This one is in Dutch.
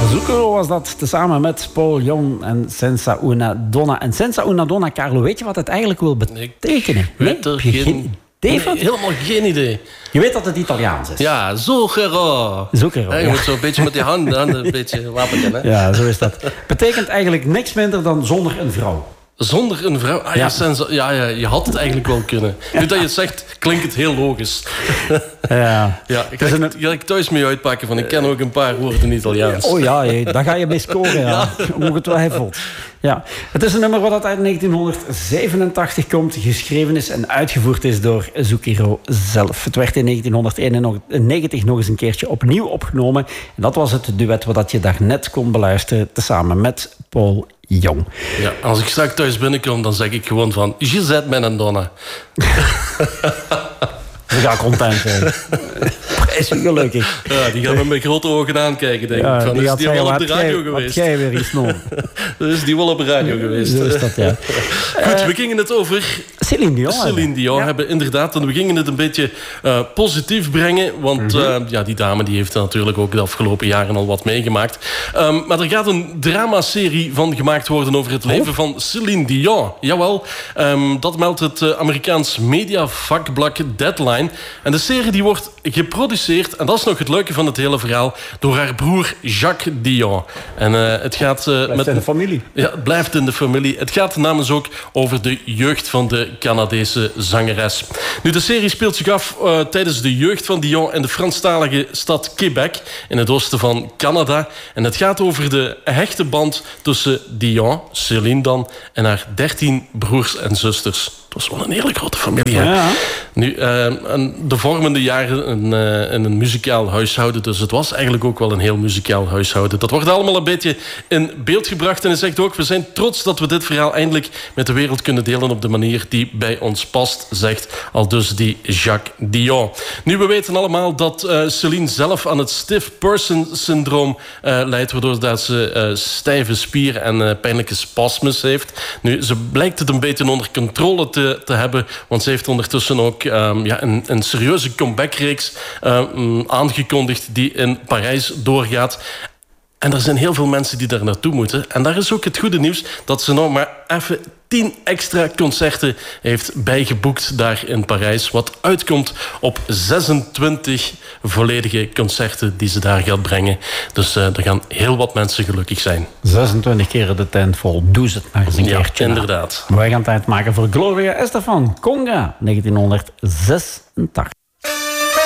Zucchero was dat, tezamen met Paul Young en Senza Una Donna. En Senza Una Donna, Carlo, weet je wat het eigenlijk wil betekenen? Ik weet er geen idee van? Helemaal geen idee. Je weet dat het Italiaans is. Ja, Zucchero. Zucchero, ja. Je moet zo een beetje met die handen een beetje wapenen. Hè? Ja, zo is dat. Betekent eigenlijk niks minder dan zonder een vrouw. Zonder een vrouw? Ah, ja. Je had het eigenlijk wel kunnen. Nu dat je het zegt, klinkt het heel logisch. Ja. Ga ik thuis mee uitpakken van ik ken ook een paar woorden in Italiaans. Oh ja, daar ga je mee scoren. Ja. Ongetwijfeld. Ja. Het is een nummer wat uit 1987 komt, geschreven is en uitgevoerd is door Zucchero zelf. Het werd in 1991 nog eens een keertje opnieuw opgenomen. En dat was het duet wat je daarnet kon beluisteren, tezamen met Paul Young. Ja, als ik straks thuis binnenkom, dan zeg ik gewoon van Gisette mijn Donna. Ze gaan content zijn. Is gelukkig. Ja, die gaan met grote ogen aankijken, denk ik. Van, is die wel op de radio geweest? Jij weer iets nog. Is die wel op de radio geweest? Zo is dat, ja. Goed, we gingen het over Céline Dion hebben, inderdaad. En we gingen het een beetje positief brengen. Want die dame die heeft natuurlijk ook de afgelopen jaren al wat meegemaakt. Maar er gaat een dramaserie van gemaakt worden over het leven van Céline Dion. Jawel, dat meldt het Amerikaans mediavakblad Deadline. En de serie die wordt geproduceerd, en dat is nog het leuke van het hele verhaal, door haar broer Jacques Dion. En het gaat... blijft in de familie. Ja, het blijft in de familie. Het gaat namens ook over de jeugd van de Canadese zangeres. Nu, de serie speelt zich af tijdens de jeugd van Dion in de Franstalige stad Québec, in het oosten van Canada. En het gaat over de hechte band tussen Dion, Céline dan, en haar 13 broers en zusters. Het was wel een hele grote familie. Ja. Nu, de vormende jaren in een muzikaal huishouden. Dus het was eigenlijk ook wel een heel muzikaal huishouden. Dat wordt allemaal een beetje in beeld gebracht. En hij zegt ook, we zijn trots dat we dit verhaal eindelijk met de wereld kunnen delen op de manier die bij ons past, zegt aldus die Jacques Dion. Nu, we weten allemaal dat Céline zelf aan het stiff person syndroom lijdt, waardoor dat ze stijve spieren en pijnlijke spasmes heeft. Nu, ze blijkt het een beetje onder controle te hebben, want ze heeft ondertussen ook een serieuze comebackreeks aangekondigd die in Parijs doorgaat. En er zijn heel veel mensen die daar naartoe moeten. En daar is ook het goede nieuws dat ze nog maar even 10 extra concerten heeft bijgeboekt daar in Parijs. Wat uitkomt op 26 volledige concerten die ze daar gaat brengen. Dus er gaan heel wat mensen gelukkig zijn. 26 keer de tent vol. Doe ze het maar eens een keertje. Ja, inderdaad. Wij gaan tijd maken voor Gloria Estefan, Conga, 1986.